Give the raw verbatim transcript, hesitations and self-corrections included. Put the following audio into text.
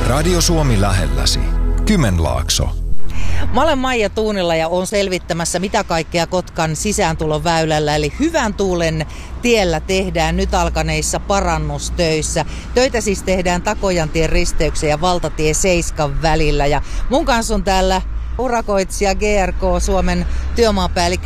Radio Suomi lähelläsi. Kymenlaakso. Mä olen Maija Tuunila ja olen selvittämässä, mitä kaikkea Kotkan sisääntulon väylällä, eli Hyvän tuulen tiellä tehdään nyt alkaneissa parannustöissä. Töitä siis tehdään Takojantien risteyksen ja Valtatie seitsemän välillä. Ja mun kanssa on täällä urakoitsija G R K Suomen työmaapäällikkö